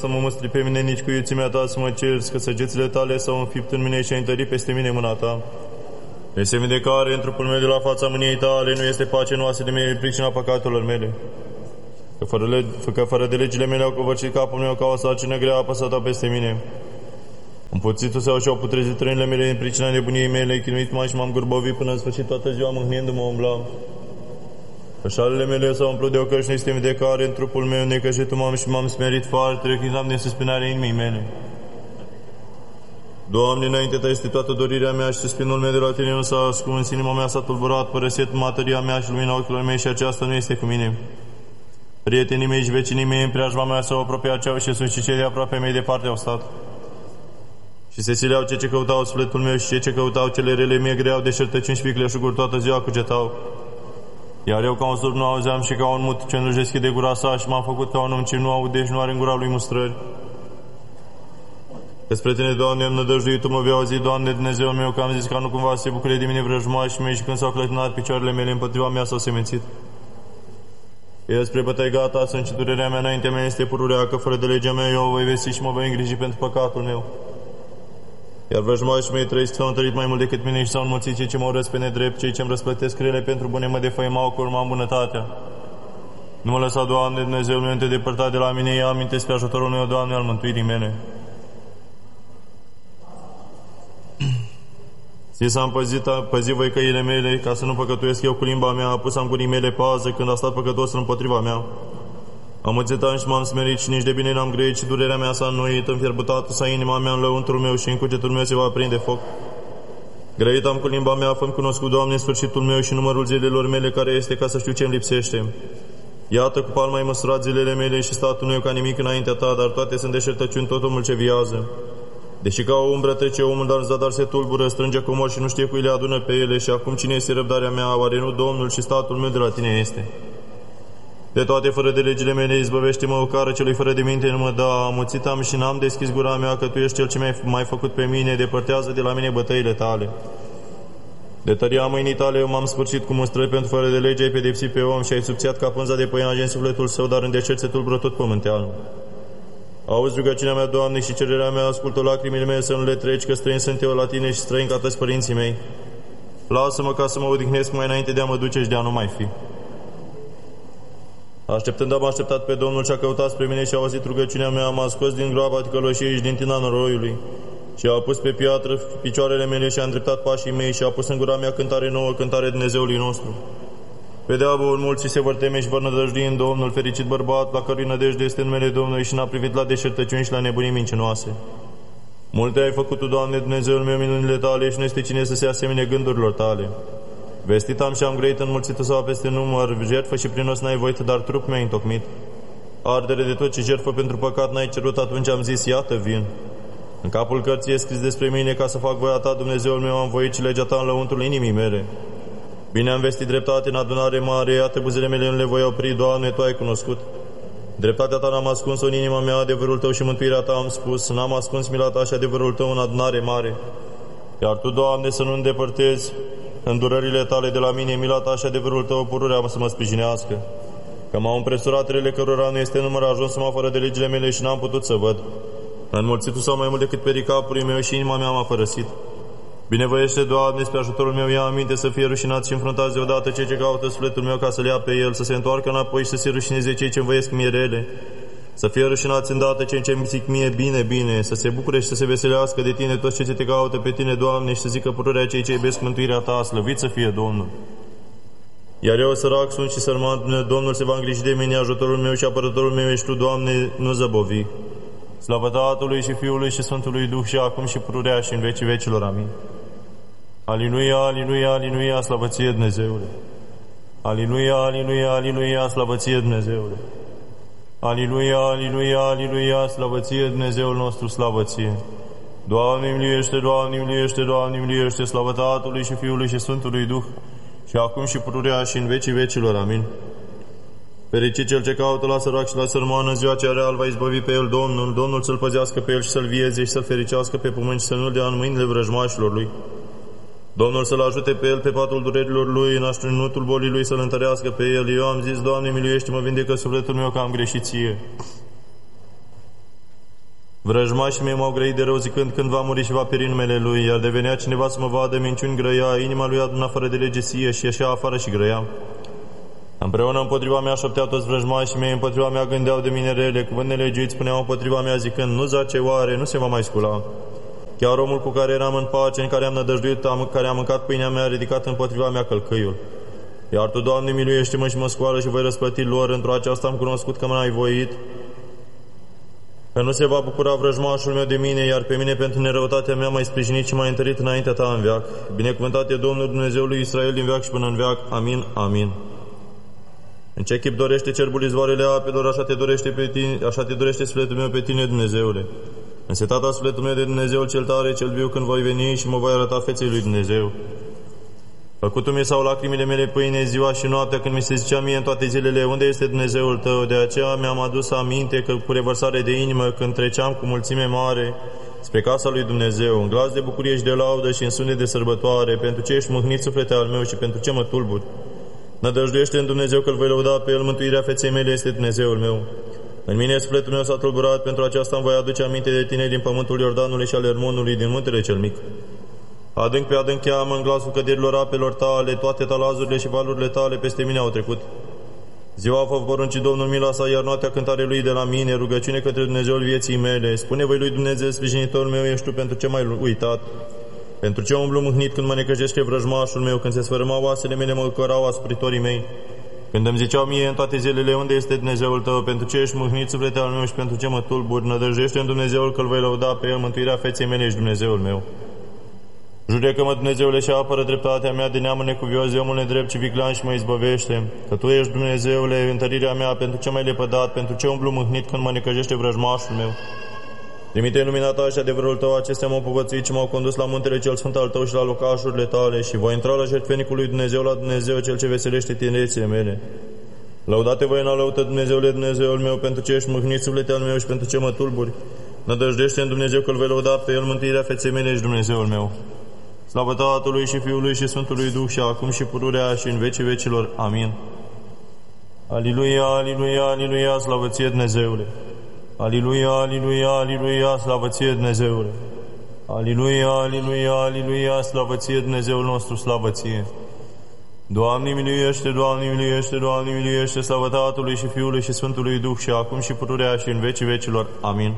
să mă măstri pe mine nici cu iuțimea ta să mă cerți, că săgețile tale s-au înfipt în mine și ai întărit peste mine mâna ta. Pe semne de care, în trupul meu de la fața mâniei tale, nu este pace în oasele mele, pricina păcatelor mele. Că fără de legile mele au covârșit capul meu ca o sarcină grea apăsată peste mine. Împuțitul sau și-au putrezit trăinile mele în pricina nebuniei mele, chinuit m-am și m-am gârbovit până în sfârșit toată ziua mâhniindu-mă umblam. Pășalele mele s-au umplut de o cășnă sisteme de care în trupul meu necăjitul m-am și m-am smerit foarte, reclinam de suspinarea inimii mele. Doamne, înainte ta este toată dorirea mea și suspinul meu de la tine nu s-a ascuns, inima mea s-a tulburat, părăsit materia mea și lumina ochilor mei și aceasta nu este cu mine. Prietenii mei și vecinii mei în preajma mea s-au apropiat ceau și sunt și cei de aproape mei departe au stat. Și se sileau ce căutau sufletul meu și ce căutau cele rele mie greau de șertăciuni și vicleșuguri toată ziua cugetau. Iar eu ca un surd nu auzeam și ca un mut ce nu-și deschide gura sa și m-am făcut ca un om ce nu aude și nu are în gura lui mustrări. Despre tine, Doamne, am nădăjduit, Tu mă vei auzi, Doamne, Dumnezeul meu, că am zis ca nu cumva să se bucure de mine vrăjmașii mei și când s-au clătinat picioarele mele împotriva mea s-au semințit. Eu spre bătăi gata, sunt și durerea mea înaintea mea este pururea, că fără de legea mea eu o voi vesti și mă voi îngriji pentru păcatul meu. Iar vrăjmașii mei trăiesc s-au întărit mai mult decât mine și s-au înmulțit cei ce mă urăsc pe nedrept, cei ce îmi răsplătesc rele pentru bune mă defăimau că urmam bunătatea. Nu mă lăsa, Doamne, Dumnezeul meu, te depărta de la mine, ia aminte spre ajutorul meu, Doamne, al mântuirii mele. Zi am păzit voi căile mele, ca să nu păcătuiesc eu cu limba mea, pus am gurii mele pază când a stat păcătos împotriva mea. Am înțetat și m-am smerit și nici de bine n-am grăit și durerea mea s-a înnoit, înfierbutată s-a inima mea în lăuntrul meu și în cugetul meu se va prinde foc. Grăit am cu limba mea, fă-mi cunoscut, Doamne, sfârșitul meu și numărul zilelor mele care este ca să știu ce-mi lipsește. Iată, cu palma ai măsurat zilele mele și statul meu ca nimic înaintea ta, dar toate sunt deșertăciuni, tot omul ce viază. Deși ca o umbră trece omul, dar în zadar se tulbură, strânge comori și nu știe cui le adună pe ele și acum cine este răbdarea mea, oare nu Domnul și statul meu de la tine este? De toate fără de legile mele izbăvește-mă, o cară celui fără de minte nu mă da, amuțit am și n-am deschis gura mea, că Tu ești Cel ce mi-ai făcut pe mine, depărtează de la mine bătăile Tale. De tăria mâinii Tale eu m-am spărșit cu mustrări pentru fără de lege, ai pedepsit pe om și ai subțiat ca pânza de păianaj în sufletul său, dar în deșert se tulbură tot pământeanul. Auzi rugăciunea mea, Doamne, și cererea mea, ascultă lacrimile mele să nu le treci, că străin sunt eu la Tine și străin ca toți părinții mei. Lasă-mă ca să mă odihnesc mai înainte de a mă duce și de a nu mai fi. Așteptând am așteptat pe Domnul și a căutat spre mine și a auzit rugăciunea mea, m-a scos din groapa ticăloșiei și din tina noroiului și a pus pe piatră picioarele mele și a îndreptat pașii mei și a pus în gura mea cântare nouă, cântare Dumnezeului nostru. Pe diavolul mulți se vor teme și vor nădăjdui în Domnul, fericit bărbat, la cărui nădejde este numele Domnului și n-a privit la deșertăciuni și la nebunii mincinoase. Multe ai făcut Tu, Doamne, Dumnezeul meu, minunile Tale și nu este cine să se asemene gândurilor Tale. Vestit am și am grăit înmulțitul sau peste număr, jertfă și prinos n-ai voit, dar trup mi-ai întocmit. Ardere de tot ce jertfă pentru păcat n-ai cerut, atunci am zis, iată vin. În capul cărții e scris despre mine, ca să fac voia Ta, Dumnezeul meu, am voit și legea Ta în lăuntrul inimii mele. Bine am vestit dreptate în adunare mare, iată buzele mele nu le voi opri, Doamne, Tu ai cunoscut. Dreptatea Ta n-am ascuns-o în inima mea, adevărul Tău și mântuirea Ta am spus, n-am ascuns mila Ta și adevărul Tău în adunare mare. Iar Tu, Doamne, să nu îndepărtezi îndurările Tale de la mine, mila Ta și adevărul Tău, pururea să mă sprijinească. Că m-au împresurat rele cărora nu este număr, ajuns să mă fără de legile mele și n-am putut să văd. Înmulțitul sau mai mult decât pericapului meu și inima mea m-a părăsit. Binevoiește, Doamne, spre ajutorul meu, ia aminte să fie rușinați și înfruntați deodată cei ce caută sufletul meu ca să le ia pe el, să se întoarcă înapoi și să se rușineze cei ce-mi voiesc mie rele. Să fie rușinați îndată cei ce-mi zic mie bine, bine, să se bucure și să se veselească de Tine toți cei ce Te caută pe Tine, Doamne, și să zică pururea cei ce iubesc mântuirea Ta, slăvit să fie Domnul. Iar eu, sărac, sunt și sărman, Domnul se va îngriji de mine, ajutorul meu și apărătorul meu ești Tu, Doamne, nu zăbovi. Slavă Tatălui și Fiului și Sfântului Duh și acum și pururea și în vecii vecilor. Amin. Aliluia, aliluia, aliluia, slavă Ție, Dumnezeule! Aliluia, aliluia, aliluia, slavă Ție, Dumnezeule! Aliluia, aliluia, aliluia, slavă Ție, Dumnezeul nostru, slavă Ție! Doamne, miluiește, Doamne, miluiește, Doamne, miluiește, slavă Tatălui și Fiului și Sfântului Duh, și acum și pururea și în vecii vecilor. Amin. Fericit cel ce caută la sărac și la sărmană, ziua cea rea va izbăvi pe el Domnul, Domnul să-l păzească pe el și să-l vieze și să-l fericească pe pământ și să nu-l dea în mâinile vrăjmașilor lui. Domnul să-l ajute pe el pe patul durerilor lui, în așternutul bolii lui să-l întărească pe el. Eu am zis, Doamne, miluiește-mă, vindecă sufletul meu că am greșit Ție. Vrăjmașii mei m-au grăit de rău zicând când va muri și va pieri numele lui, iar devenea cineva să mă vadă minciuni grăia, inima lui aduna fără de legesie și ieșea afară și grăia. Împreună împotriva mea șopteau toți vrăjmașii mei, împotriva mea gândeau de mine rele, cuvânt nelegiuit spuneau împotriva mea zicând, nu zace oare, nu se va mai scula. Chiar omul cu care eram în pace, în care am nădăjduit, care a mâncat pâinea mea, a ridicat împotriva mea călcâiul. Iar Tu, Doamne, miluiește-mă și mă scoală și voi răsplăti lor, într-o aceasta am cunoscut că m-ai voit, că nu se va bucura vrăjmașul meu de mine, iar pe mine pentru nerăutatea mea m-ai sprijinit și m-ai întărit înaintea Ta în veac. Binecuvântat e Domnul Dumnezeul lui Israel din veac și până în veac. Amin, amin. În ce chip dorește cerbul izvoarele apelor, așa te dorește sufletul meu pe Tine, Dumnezeule. Însetata sufletul meu de Dumnezeul cel tare, cel viu, când voi veni și mă voi arăta feței lui Dumnezeu. Făcutul-mi sau lacrimile mele pâine ziua și noaptea, când mi se zicea mie în toate zilele, unde este Dumnezeul Tău? De aceea mi-am adus aminte că cu revărsare de inimă, când treceam cu mulțime mare spre casa lui Dumnezeu, în glas de bucurie și de laudă și în sunet de sărbătoare, pentru ce ești mâhnit, suflete al meu, și pentru ce mă tulburi? Nădăjduiește în Dumnezeu că-L voi lăuda pe El, mântuirea feței mele este Dumnezeul meu. În mine sufletul meu s-a tulburat, pentru aceasta îmi voi aduce aminte de Tine din pământul Iordanului și al Hermonului, din muntele cel mic. Adânc pe adânc cheamă în glasul căderilor apelor Tale, toate talazurile și valurile Tale peste mine au trecut. Ziua a poruncit Domnul mila sa, iar noaptea cântare Lui de la mine, rugăciune către Dumnezeul vieții mele. Spune voi lui Dumnezeu, sprijinitorul meu ești Tu, pentru ce m-ai uitat? Pentru ce umblu mâhnit când mă necăjește vrăjmașul meu, când se sfărâmau oasele mele, mă cărau aspritorii mei? Când îmi ziceau mie în toate zilele, unde este Dumnezeul Tău? Pentru ce ești mâhnit, suflete al meu, și pentru ce mă tulburi? Nădăjduiește în Dumnezeul că-L voi lăuda pe El, mântuirea feței mele și Dumnezeul meu. Judecă-mă, Dumnezeule, și apără dreptatea mea de neamul necuvios, de omul nedrept și viclean, și mă izbăvește. Că Tu ești, Dumnezeule, întărirea mea, pentru ce m-ai lepădat, pentru ce umblu mâhnit când mă necăjește vrăjmașul meu. Trimite lumina Ta și adevărul Tău, acestea m-au povățuit și m-au condus la muntele cel sfânt al Tău și la locașurile Tale, și voi intra la jertfenicul lui Dumnezeu, la Dumnezeu, Cel ce veselește tinerețile mele. Lăudate voi înalăută, Dumnezeule, Dumnezeul meu, pentru ce ești mâhnit, suflete al meu, și pentru ce mă tulburi? Nădăjduiește în Dumnezeu că-L voi lăuda pe El, mântuirea feței mele și Dumnezeul meu. Slavă Tatălui și Fiului și Sfântului Duh, și acum și pururea și în vecii vecilor. Amin. Aliluia, aliluia, aliluia, slavă Ție, Dumnezeule! Aliluia, aliluia, aliluia, slavă Ție, Dumnezeule! Aliluia, aliluia, aliluia, slavă Ție, Dumnezeul nostru, slavă Ție! Doamne miluiește, Doamne miluiește, Doamne miluiește, slavă Tatălui și Fiului și Sfântului Duh, și acum și pururea și în vecii vecilor. Amin.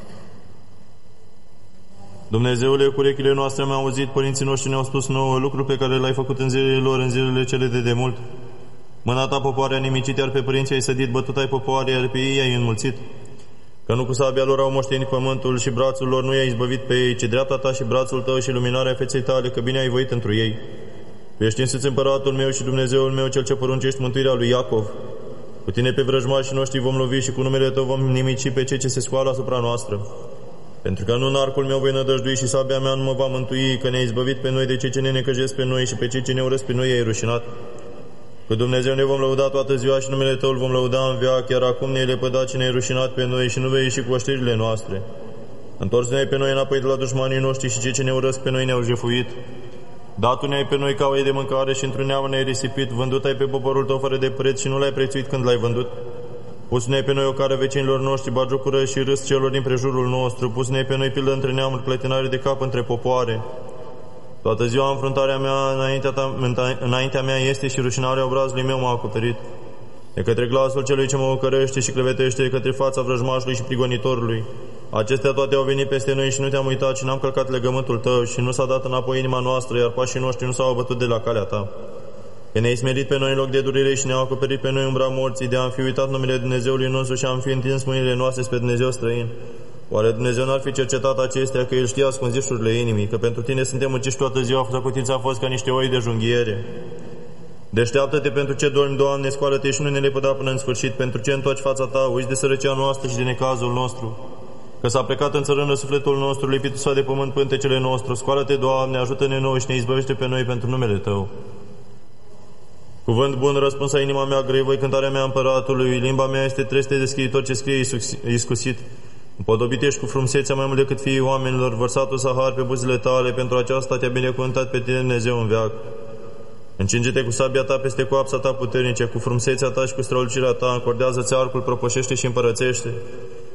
Dumnezeule, cu urechile noastre am auzit, părinții noștri ne-au spus nouă lucruri pe care le-ai făcut în zilele lor, în zilele cele de demult. Mâna Ta popoare a nimicit, iar pe părinții ai sădit, bătut ai popoare, iar pe ei ai înmulțit. Că nu cu sabia lor au moștenit pământul și brațul lor nu i-ai izbăvit pe ei, ci dreapta Ta și brațul Tău și luminarea feței Tale, că bine ai voit întru ei. Tu ești însuți împăratul meu și Dumnezeul meu, Cel ce poruncești mântuirea lui Iacov. Cu Tine pe vrăjmașii noștri vom lovi și cu numele Tău vom nimici pe cei ce se scoală asupra noastră. Pentru că nu în arcul meu voi nădăjdui și sabia mea nu mă va mântui, că ne-ai izbăvit pe noi de cei ce ne necăjesc pe noi și pe cei ce ne urăsc pe noi ai rușinat. Cu Dumnezeu ne vom lăuda toată ziua și numele Tău îl vom lăuda în veac, chiar acum ne-ai lepădat și ne-ai rușinat pe noi și nu vei ieși cu oștirile noastre. Întorți-ne pe noi înapoi de la dușmanii noștri și cei ce ne urăsc pe noi ne-au jefuit. Dat-ne-ai pe noi ca oie de mâncare și într-un neam ne-ai risipit, vândut ai pe poporul Tău fără de preț și nu l-ai prețuit când l-ai vândut. Pus-ne pe noi o cară vecinilor noștri, bagiocură și râs celor din prejurul nostru, pus-ne pe noi pildă între neamuri, clătinare de cap între popoare. Toată ziua înfruntarea mea înaintea mea este și rușinarea obrazului meu m-a acoperit. De către glasul celui ce mă ocărăște și clevetește, de către fața vrăjmașului și prigonitorului. Acestea toate au venit peste noi și nu Te-am uitat și n-am călcat legământul Tău și nu s-a dat înapoi inima noastră, iar pașii noștri nu s-au abătut de la calea Ta. Că ne-ai smerit pe noi în loc de durere și ne-au acoperit pe noi umbra morții, de a-am fi uitat numele Dumnezeului nostru și am fi întins mâinile noastre spre Dumnezeu străin. Oare Dumnezeu n-ar fi cercetat acestea, că El știa ascunzișurile inimii, că pentru Tine suntem uciși toată ziua, socotiți a fost ca niște oi de junghiere. Deșteaptă-te, pentru ce dormi, Doamne, scoală-te și nu ne lepăda până în sfârșit, pentru ce întoarci fața Ta, uiți de sărăcia noastră și de necazul nostru. Că s-a plecat în țărână sufletul nostru, lipitul s-a de pământ pântecele nostru. Scoală-te, Doamne, ajută-ne nouă și ne izbăvește pe noi pentru numele Tău. Cuvânt bun, răspuns a inima mea, grei voi cântarea mea împăratului, limba mea este treste de scriitor ce scrie iscusit. Împodobit ești cu frumusețea mai mult decât fiii oamenilor, vărsatul sahar pe buzile Tale, pentru aceasta Te-a binecuvântat pe Tine Dumnezeu în veac. Încinge-te cu sabia Ta peste coapsa Ta puternice, cu frumusețea Ta și cu strălucirea Ta, încordează-ți arcul, propășește și împărățește.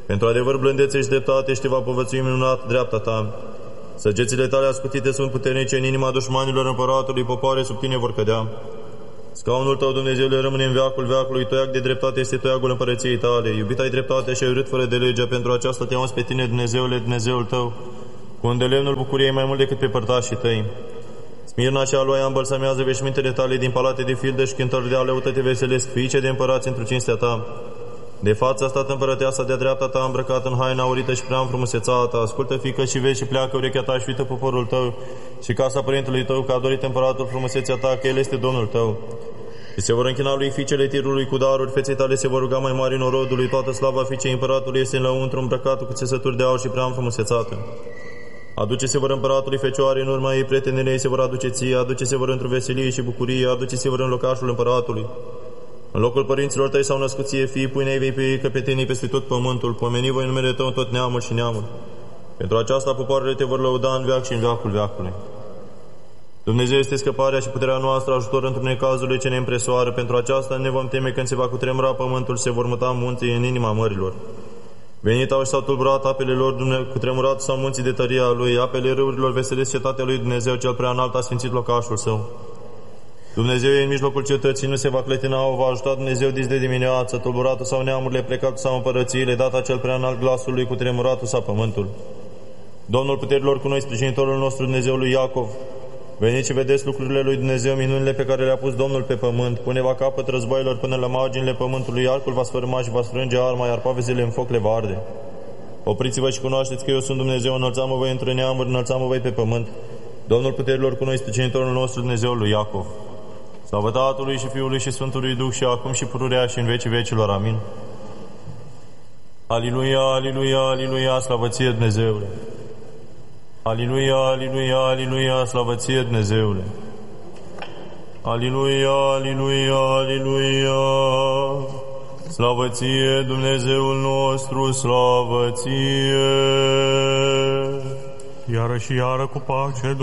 Pentru adevăr, blândețe și dreptate și te va povățui minunat dreapta ta. Săgețile tale ascutite sunt puternice în inima dușmanilor împăratului, popoare sub tine vor cădea. Scaunul tău, Dumnezeule, rămâne în veacul veacului, toiac de dreptate este toiagul împărăției tale. Iubit ai dreptate și ai urât fără de legea, pentru aceasta te-am pe tine, Dumnezeule, Dumnezeul tău, cu un de lemnul bucuriei mai mult decât pe părtașii tăi. Smirna și aloia îmbălsamează veșmintele tale din palate de filde și cântări de aleută te veselesc, fiice de împărați într-o cinstea ta. De față a stat împărăteasa de-a dreapta ta, îmbrăcată în haina aurită și prea înfrumusețată ta. Ascultă, fiică, și vezi și pleacă urechea ta și uită poporul tău și casa părintelui tău, că a dorit împăratul frumusețea ta, că el este Domnul tău. Și se vor închina lui fiicele tirului cu daruri, feței tale se vor ruga mai mari norodului, toată slava fiicei împăratului este în lăuntru, îmbrăcată cu țesături de aur și prea înfrumusețată. Aduce-se vor împăratului fecioare, în urma ei prietenele ei se vor aduce ție, aduce-se vor într-o veselie și bucurie, aduce-se vor în locașul împăratului. În locul părinților tăi s-au născut ție fii, pâinea vei pe ei, căpetenii peste tot pământul, pomeni voi numele tău în tot neamul și neamul. Pentru aceasta popoarele te vor lăuda în veac și în veacul veacului. Dumnezeu este scăparea și puterea noastră, ajutor într-un necazurile ce ne împresoară. Pentru aceasta ne vom teme când se va cutremura pământul și se vor muta munții în inima mărilor. Venit au și s-au tulburat apele lor, cutremurat sau munții de tăria lui, apele râurilor veselesc cetatea lui Dumnezeu, cel prea înalt a sfințit locașul său. Dumnezeu e în mijlocul cetății, nu se va clătina, o va ajuta Dumnezeu dis de dimineață, tulburatul sau neamurile, plecat sau împărățiile, data cel prea înalt glasul lui, cutremuratul sau pământul. Domnul puterilor cu noi, sprijinitorul nostru, Dumnezeul lui Iacov, veniți și vedeți lucrurile lui Dumnezeu, minunile pe care le-a pus Domnul pe pământ, pune va capăt războaielor până la marginile pământului, arcul va sfârma și va sfrânge arma, iar pavezele în foc le va arde. Opriți-vă și cunoașteți că eu sunt Dumnezeu, înălțam-mă voi între neamuri, înălțam-mă voi pe pământ. Domnul puterilor cu noi, sprijinitorul nostru, Dumnezeul lui Iacov. Slavă Tatălui și Fiului și Sfântului Duh și acum și pururea și în vecii vecilor. Amin. Aliluia, aliluia, aliluia, slavă ție, Dumnezeule. Aliluia, aliluia, aliluia, slavă ție, Dumnezeule. Aliluia, aliluia, aliluia, slavă ție, Dumnezeul nostru, slavă ție. Iară și iară cu pace,